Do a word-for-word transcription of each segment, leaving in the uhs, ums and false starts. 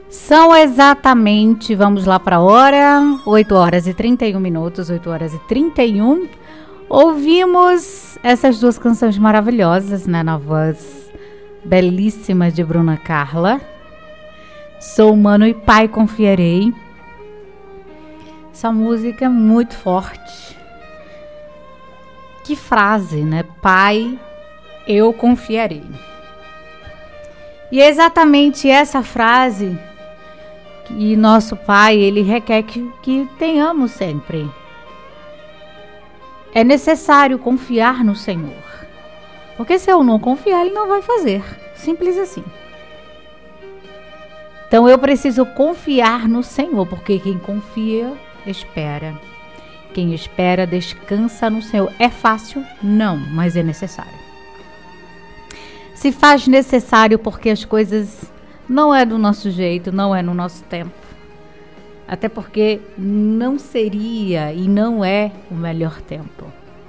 São exatamente, vamos lá para a hora, oito horas e trinta e um minutos, oito horas e trinta e um. Ouvimos essas duas canções maravilhosas, né, na voz belíssima de Bruna Carla. Sou humano e pai confiarei. Essa música é muito forte. Que frase, né? Pai, eu confiarei. E é exatamente essa frase que nosso Pai, ele requer que, que tenhamos sempre. É necessário confiar no Senhor. Porque se eu não confiar, Ele não vai fazer. Simples assim. Então eu preciso confiar no Senhor, porque quem confia, espera. Quem espera, descansa no Senhor. É fácil? Não, mas é necessário. Se faz necessário porque as coisas não é do nosso jeito, não é no nosso tempo. Até porque não seria e não é o melhor tempo.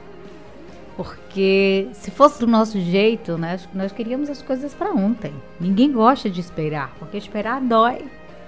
Porque se fosse do nosso jeito, né, nós queríamos as coisas para ontem. Ninguém gosta de esperar, porque esperar dói.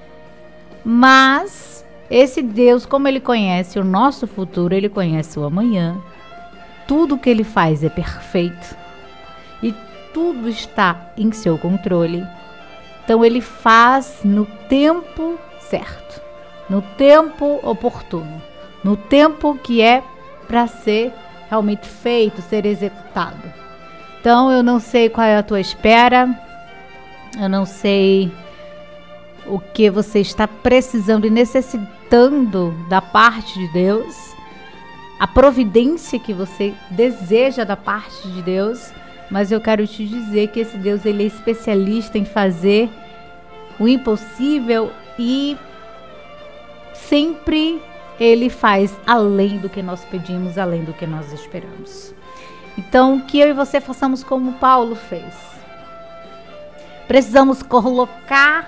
Mas esse Deus, como Ele conhece o nosso futuro, Ele conhece o amanhã. Tudo que Ele faz é perfeito. E tudo está em seu controle. Então Ele faz no tempo certo, no tempo oportuno, no tempo que é para ser realmente feito, ser executado. Então eu não sei qual é a tua espera, eu não sei o que você está precisando e necessitando da parte de Deus, a providência que você deseja da parte de Deus. Mas eu quero te dizer que esse Deus, ele é especialista em fazer o impossível e sempre ele faz além do que nós pedimos, além do que nós esperamos. Então, que eu e você façamos como Paulo fez. Precisamos colocar,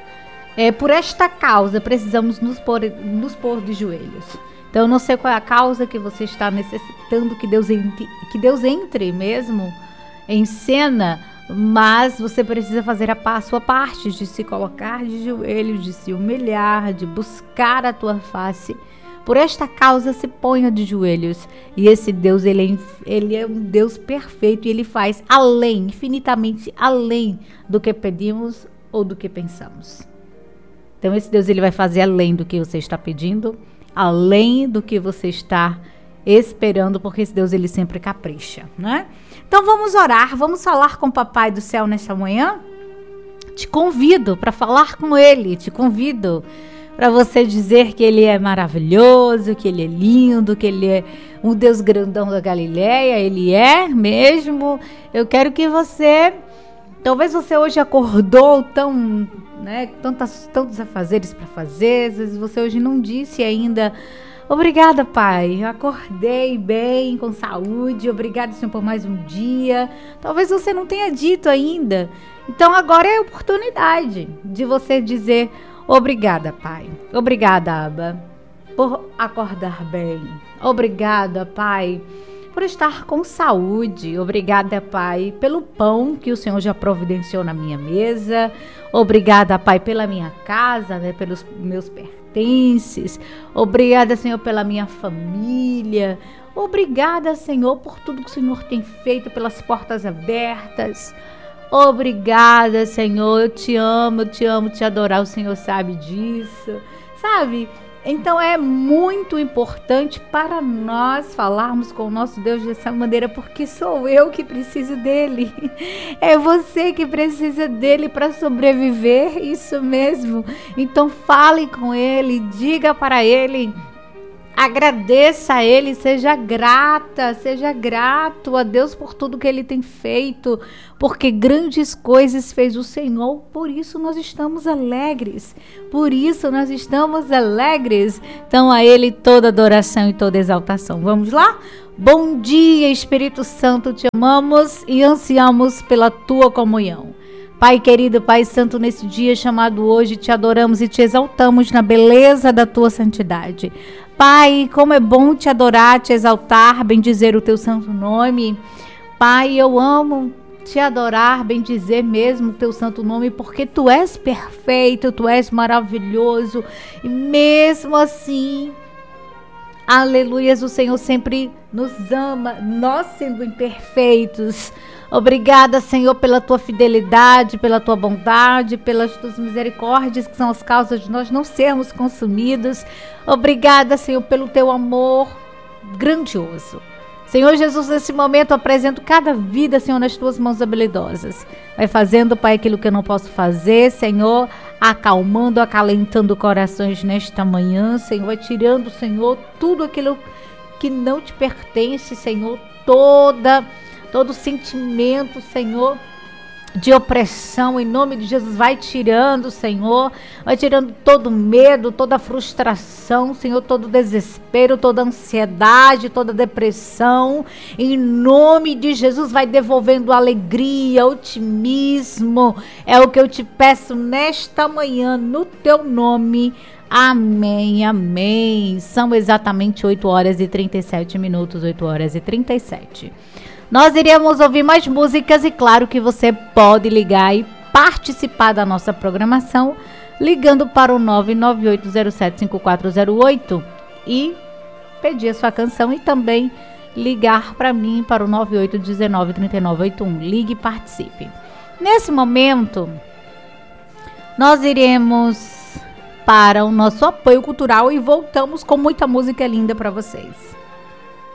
é, por esta causa, precisamos nos pôr, nos pôr de joelhos. Então, eu não sei qual é a causa que você está necessitando que Deus entre, que Deus entre mesmo em cena, mas você precisa fazer a sua parte de se colocar de joelhos, de se humilhar, de buscar a tua face. Por esta causa se ponha de joelhos. E esse Deus, ele é, ele é um Deus perfeito e ele faz além, infinitamente além do que pedimos ou do que pensamos. Então esse Deus, ele vai fazer além do que você está pedindo, além do que você está esperando, porque esse Deus, ele sempre capricha, né? Então vamos orar, vamos falar com o Papai do Céu nesta manhã. Te convido para falar com Ele, te convido para você dizer que Ele é maravilhoso, que Ele é lindo, que Ele é um Deus grandão da Galileia. Ele é mesmo. Eu quero que você, talvez você hoje acordou tão, né, tantas, tantos afazeres para fazer, às vezes você hoje não disse ainda: obrigada, Pai, eu acordei bem, com saúde, obrigada, Senhor, por mais um dia. Talvez você não tenha dito ainda. Então agora é a oportunidade de você dizer: obrigada, Pai, obrigada, Abba, por acordar bem. Obrigada, Pai, por estar com saúde. Obrigada, Pai, pelo pão que o Senhor já providenciou na minha mesa. Obrigada, Pai, pela minha casa, né, pelos meus pertences. Obrigada, Senhor, pela minha família. Obrigada, Senhor, por tudo que o Senhor tem feito, pelas portas abertas. Obrigada, Senhor, eu te amo, eu te amo, te adorar, o Senhor sabe disso, sabe? Então é muito importante para nós falarmos com o nosso Deus dessa maneira, porque sou eu que preciso dele, é você que precisa dele para sobreviver, isso mesmo. Então fale com ele, diga para ele, agradeça a Ele, seja grata, seja grato a Deus por tudo que Ele tem feito, porque grandes coisas fez o Senhor, por isso nós estamos alegres, por isso nós estamos alegres. Então a Ele toda adoração e toda exaltação. Vamos lá? Bom dia, Espírito Santo, te amamos e ansiamos pela tua comunhão. Pai querido, Pai santo, nesse dia chamado hoje, te adoramos e te exaltamos na beleza da tua santidade. Pai, como é bom te adorar, te exaltar, bendizer o teu santo nome. Pai, eu amo te adorar, bendizer mesmo o teu santo nome, porque tu és perfeito, tu és maravilhoso, e mesmo assim, aleluias, o Senhor sempre nos ama, nós sendo imperfeitos. Obrigada, Senhor, pela tua fidelidade, pela tua bondade, pelas tuas misericórdias, que são as causas de nós não sermos consumidos. Obrigada, Senhor, pelo teu amor grandioso. Senhor Jesus, nesse momento eu apresento cada vida, Senhor, nas tuas mãos habilidosas. Vai fazendo, Pai, aquilo que eu não posso fazer, Senhor, acalmando, acalentando corações nesta manhã, Senhor, vai tirando, Senhor, tudo aquilo que não te pertence, Senhor, toda, todo sentimento, Senhor, de opressão, em nome de Jesus, vai tirando, Senhor, vai tirando todo medo, toda frustração, Senhor, todo desespero, toda ansiedade, toda depressão, em nome de Jesus, vai devolvendo alegria, otimismo, é o que eu te peço nesta manhã, no teu nome, amém, amém. São exatamente oito horas e trinta e sete minutos, oito horas e trinta e sete. Nós iremos ouvir mais músicas e claro que você pode ligar e participar da nossa programação ligando para o nove nove oito zero sete cinco quatro zero oito e pedir a sua canção e também ligar para mim para o nove oito um nove três nove oito um. Ligue e participe. Nesse momento, nós iremos para o nosso apoio cultural e voltamos com muita música linda para vocês.